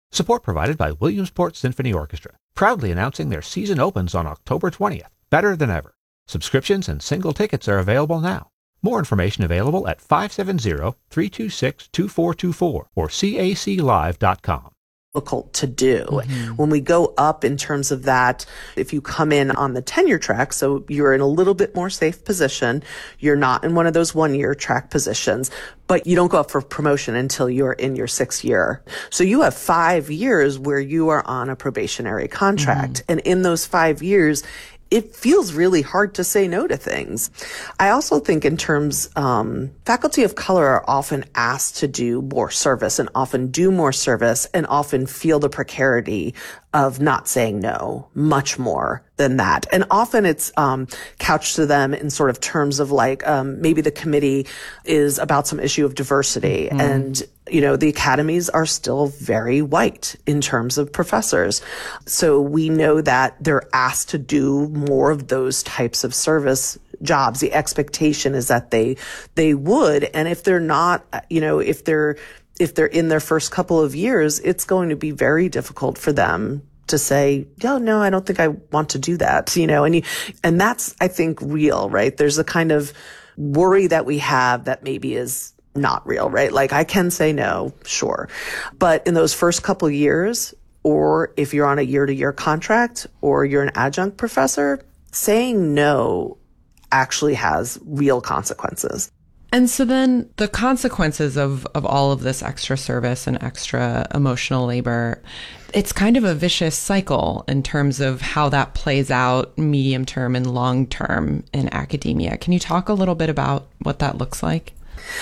Support provided by Williamsport Symphony Orchestra, proudly announcing their season opens on October 20th, better than ever. Subscriptions and single tickets are available now. More information available at 570-326-2424 or caclive.com. Difficult to do. When we go up in terms of that, if you come in on the tenure track, so you're in a little bit more safe position, you're not in one of those 1-year track positions, but you don't go up for promotion until you're in your 6th year. So you have 5 years where you are on a probationary contract. And in those 5 years, it feels really hard to say no to things. I also think in terms, faculty of color are often asked to do more service and often do more service and often feel the precarity of not saying no much more than that. And often it's couched to them in sort of terms of like maybe the committee is about some issue of diversity. And, you know, the academies are still very white in terms of professors. So we know that they're asked to do more of those types of service jobs. The expectation is that they would. And if they're not, you know, if they're in their first couple of years, it's going to be very difficult for them to say, oh, no, I don't think I want to do that, you know, and that's, I think, real, right? There's a kind of worry that we have that maybe is not real, right? Like I can say no, sure. But in those first couple of years, or if you're on a year-to-year contract or you're an adjunct professor, saying no actually has real consequences. And so then the consequences of all of this extra service and extra emotional labor, it's kind of a vicious cycle in terms of how that plays out medium term and long term in academia. Can you talk a little bit about what that looks like?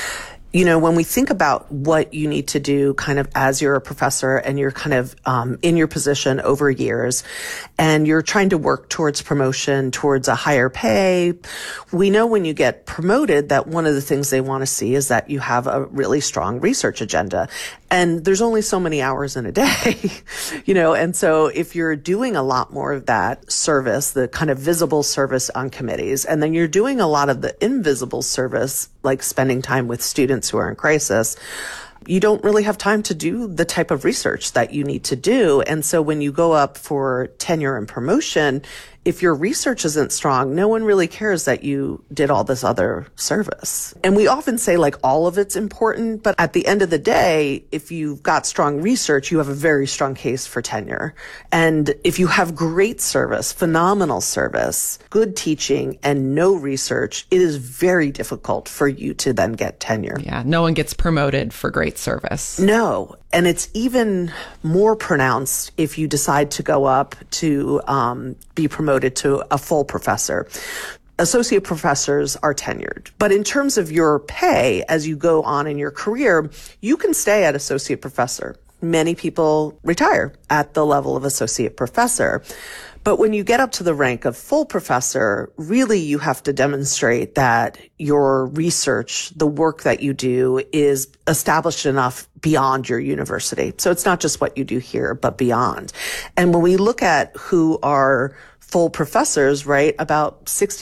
You know, when we think about what you need to do kind of as you're a professor and you're kind of in your position over years and you're trying to work towards promotion, towards a higher pay, we know when you get promoted that one of the things they want to see is that you have a really strong research agenda. And there's only so many hours in a day, you know, and so if you're doing a lot more of that service, the kind of visible service on committees, and then you're doing a lot of the invisible service, like spending time with students who are in crisis, you don't really have time to do the type of research that you need to do. And so when you go up for tenure and promotion, if your research isn't strong, no one really cares that you did all this other service. And we often say like all of it's important, but at the end of the day, if you've got strong research, you have a very strong case for tenure. And if you have great service, phenomenal service, good teaching, and no research, it is very difficult for you to then get tenure. Yeah, no one gets promoted for great service. No. And it's even more pronounced if you decide to go up to be promoted to a full professor. Associate professors are tenured. But in terms of your pay as you go on in your career, you can stay at associate professor. Many people retire at the level of associate professor. But when you get up to the rank of full professor, really you have to demonstrate that your research, the work that you do, is established enough beyond your university. So it's not just what you do here, but beyond. And when we look at who are full professors, right, about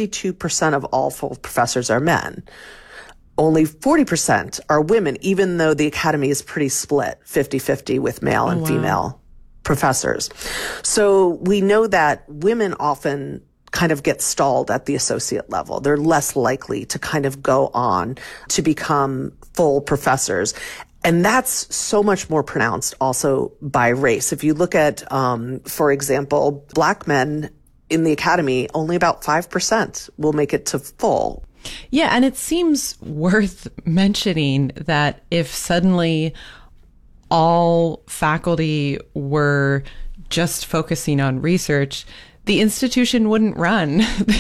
62% of all full professors are men. Only 40% are women, even though the academy is pretty split, 50-50 with male and female professors. So we know that women often kind of get stalled at the associate level. They're less likely to kind of go on to become full professors. And that's so much more pronounced also by race. If you look at, for example, Black men in the academy, only about 5% will make it to full. Yeah, and it seems worth mentioning that if suddenly all faculty were just focusing on research, the institution wouldn't run.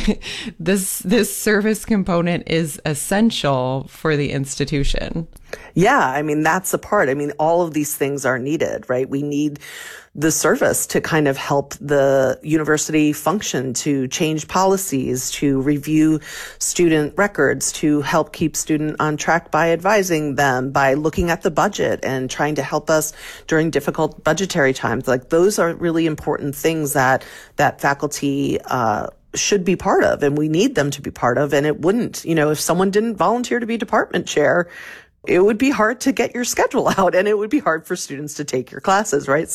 This service component is essential for the institution. Yeah, I mean, that's the part. I mean, all of these things are needed, right? We need the service to kind of help the university function, to change policies, to review student records, to help keep student on track by advising them, by looking at the budget and trying to help us during difficult budgetary times. Like those are really important things that faculty should be part of, and we need them to be part of. And it wouldn't, you know, if someone didn't volunteer to be department chair, it would be hard to get your schedule out and it would be hard for students to take your classes, right?